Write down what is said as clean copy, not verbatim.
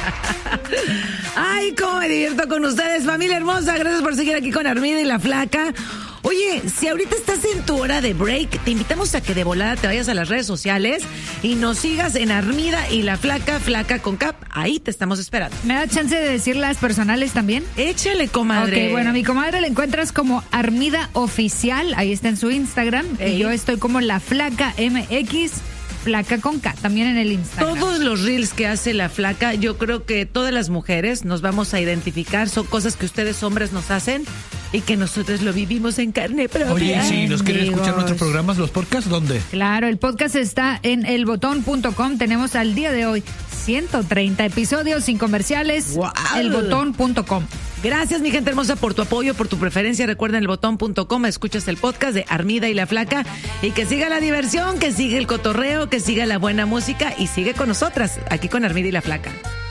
Ay, cómo me divierto con ustedes, familia hermosa. Gracias por seguir aquí con Armida y la Flaca. Oye, si ahorita estás en tu hora de break, te invitamos a que de volada te vayas a las redes sociales y nos sigas en Armida y la Flaca, Flaca con Cap. Ahí te estamos esperando. ¿Me da chance de decir las personales también? Échale, comadre. Ok, bueno, a mi comadre la encuentras como Armida Oficial, ahí está en su Instagram. Ey. Y yo estoy como la Flaca MX, Flaca con K, también en el Instagram. Todos los reels que hace la Flaca, yo creo que todas las mujeres nos vamos a identificar. Son cosas que ustedes hombres nos hacen y que nosotros lo vivimos en carne propia. Oye, y si nos quieren escuchar amigos. nuestros programas, los podcasts, ¿dónde? Claro, el podcast está en elbotón.com. Tenemos al día de hoy 130 episodios sin comerciales. ¡Wow! Elbotón.com. Gracias, mi gente hermosa, por tu apoyo, por tu preferencia. Recuerden elbotón.com, escuchas el podcast de Armida y la Flaca. Y que siga la diversión, que siga el cotorreo, que siga la buena música y sigue con nosotras, aquí con Armida y la Flaca.